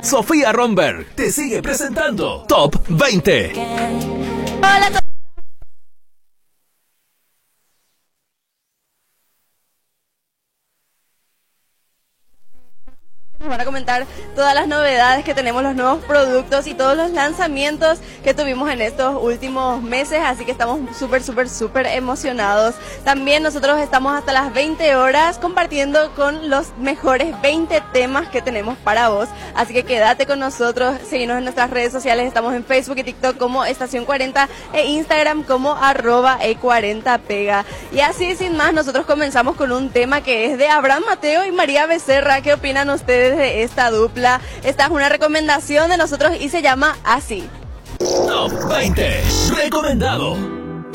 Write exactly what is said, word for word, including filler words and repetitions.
Sofía Romberg te sigue presentando Top veinte. Hola a todos. Nos van a comentar todas las novedades que tenemos, los nuevos productos y todos los lanzamientos que tuvimos en estos últimos meses, así que estamos súper, súper, súper emocionados. También nosotros estamos hasta las veinte horas compartiendo con los mejores veinte temas que tenemos para vos, así que quédate con nosotros, seguinos en nuestras redes sociales, estamos en Facebook y TikTok como Estación cuarenta e Instagram como arroba e cuarenta pega. Y así sin más, nosotros comenzamos con un tema que es de Abraham Mateo y María Becerra. ¿Qué opinan ustedes de esta dupla? Esta es una recomendación de nosotros y se llama Así. Top veinte recomendado.